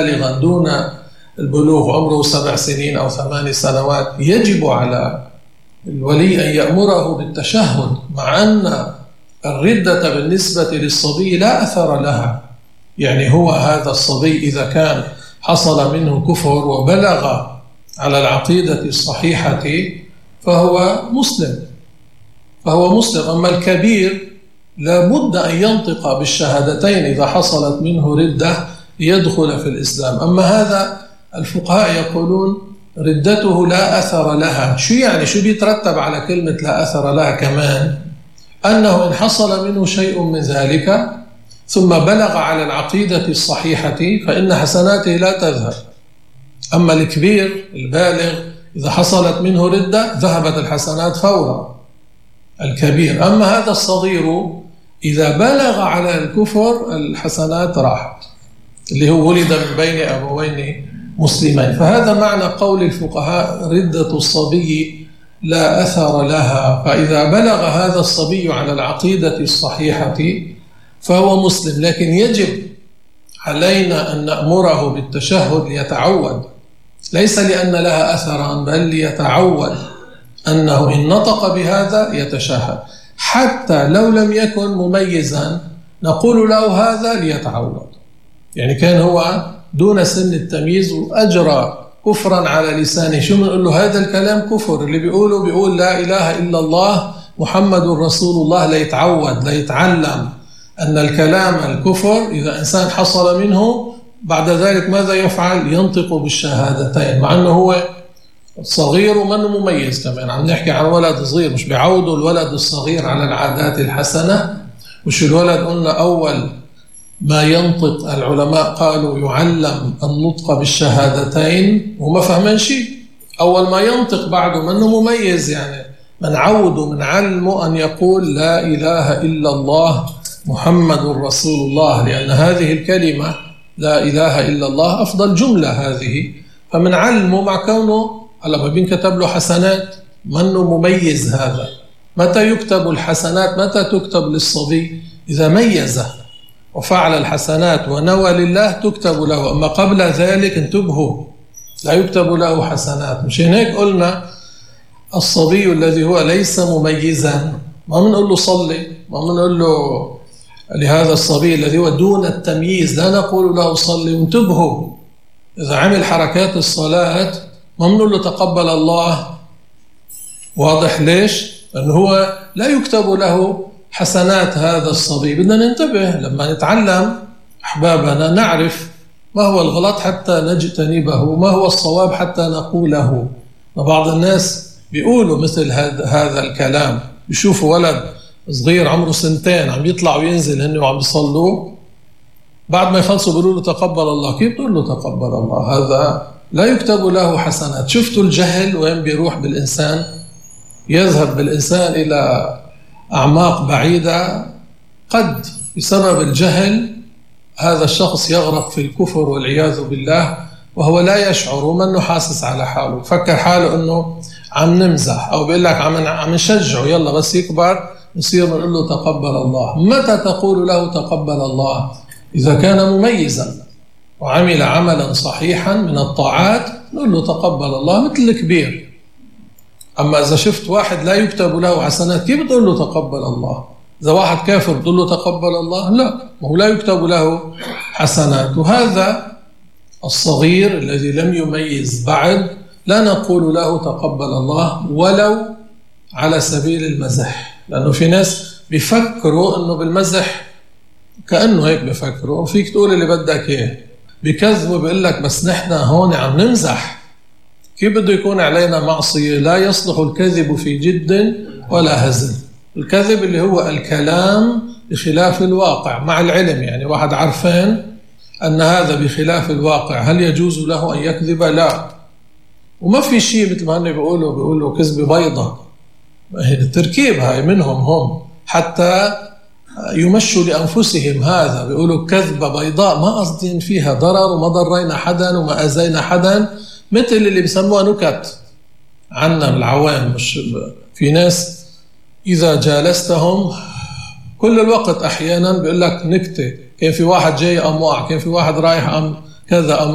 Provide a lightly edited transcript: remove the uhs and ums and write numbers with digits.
بالغا دون البلوغ عمره 7 سنين أو 8 سنوات، يجب على الولي أن يأمره بالتشهد، مع أن الردة بالنسبة للصبي لا أثر لها. يعني هو هذا الصبي إذا كان حصل منه كفر وبلغ على العقيدة الصحيحة فهو مسلم. أما الكبير لابد أن ينطق بالشهادتين إذا حصلت منه ردة ليدخل في الإسلام. أما هذا الفقهاء يقولون ردته لا أثر لها. شو بيترتب على كلمة لا أثر لها كمان؟ أنه إن حصل منه شيء من ذلك ثم بلغ على العقيدة الصحيحة فإن حسناته لا تذهب. أما الكبير البالغ إذا حصلت منه ردة ذهبت الحسنات فورا، الكبير. أما هذا الصغير إذا بلغ على الكفر الحسنات راحت، اللي هو ولد من بين أبوين مسلمين. فهذا معنى قول الفقهاء ردة الصبي لا أثر لها. فإذا بلغ هذا الصبي على العقيدة الصحيحة فهو مسلم، لكن يجب علينا أن نأمره بالتشهد ليتعود، ليس لأن لها أثرا بل ليتعود أنه إن نطق بهذا يتشهد. حتى لو لم يكن مميزا نقول له هذا ليتعود. يعني كان هو دون سن التمييز وأجرى كفرا على لسانه، شو بنقول له؟ هذا الكلام كفر. اللي بيقول لا إله إلا الله محمد رسول الله، ليتعود ليتعلم أن الكلام الكفر إذا إنسان حصل منه بعد ذلك ماذا يفعل؟ ينطق بالشهادتين، مع أنه هو صغير ومنه مميز. كمان عم نحكي عن ولد صغير، مش بيعودوا الولد الصغير على العادات الحسنة. مش الولد قلنا أول ما ينطق العلماء قالوا يعلم النطق بالشهادتين وما فهمن شيء. أول ما ينطق بعده منه مميز، يعني من عوده من علمه أن يقول لا إله إلا الله محمد رسول الله، لأن هذه الكلمة لا إله إلا الله أفضل جملة هذه. فمن علمه مع كونه لما بينكتب له حسنات منه مميز. هذا متى يكتب الحسنات؟ متى تكتب للصبي؟ إذا ميزه وفعل الحسنات ونوى لله تكتب له. أما قبل ذلك انتبهوا لا يكتب له حسنات. مشان هيك قلنا الصبي الذي هو ليس مميزا ما بنقول له صلي، ما بنقول له لهذا الصبي الذي هو دون التمييز لا نقول له صلي. وانتبهوا إذا عمل حركات الصلاة ما بنقول له تقبل الله. واضح ليش؟ لأنه هو لا يكتب له حسنات هذا الصبي. بدنا ننتبه لما نتعلم أحبابنا، نعرف ما هو الغلط حتى نجتنبه، ما هو الصواب حتى نقوله. بعض الناس بيقولوا مثل هذا الكلام، بيشوفوا ولد صغير عمره 2 سنين عم يطلع وينزل هن وعم يصلوا، بعد ما يخلصوا بيقولوا له تقبل الله. كيف تقول له تقبل الله؟ هذا لا يكتب له حسنات. شفتوا الجهل وين بيروح بالإنسان؟ يذهب بالإنسان إلى أعماق بعيدة. قد بسبب الجهل هذا الشخص يغرق في الكفر والعياذ بالله وهو لا يشعر ومنه حاسس على حاله. فكر حاله أنه عم نمزح أو بيقول لك عم نشجعه، يلا بس يكبر نصير نقول له تقبل الله. متى تقول له تقبل الله؟ إذا كان مميزا وعمل عملا صحيحا من الطاعات نقول له تقبل الله مثل الكبير. أما إذا شفت واحد لا يكتب له حسنات كيف بتقول له تقبل الله؟ إذا واحد كافر بتقول له تقبل الله؟ لا، هو لا يكتب له حسنات. وهذا الصغير الذي لم يميز بعد لا نقول له تقبل الله ولو على سبيل المزح، لأنه في ناس بيفكروا أنه بالمزح كأنه هيك بيفكروا، فيك تقول اللي بدك إياه، بكذبوا بيقول لك بس نحن هون عم نمزح. كيف بده يكون علينا معصية؟ لا يصلح الكذب في جد ولا هزل. الكذب اللي هو الكلام بخلاف الواقع مع العلم، يعني واحد عارفين أن هذا بخلاف الواقع، هل يجوز له أن يكذب؟ لا. وما في شيء مثل ما بيقولوا كذبة بيضة، التركيب هاي منهم هم حتى يمشوا لأنفسهم. هذا بيقولوا كذبة بيضاء ما قصدين فيها ضرر وما ضرينا حدا وما أذينا حدا، مثل اللي بيسموها نكت عنا العوام. مش في ناس إذا جالستهم كل الوقت أحيانا بيقول لك نكتة، كان في واحد جاي أم وقع، كان في واحد رايح أم كذا أم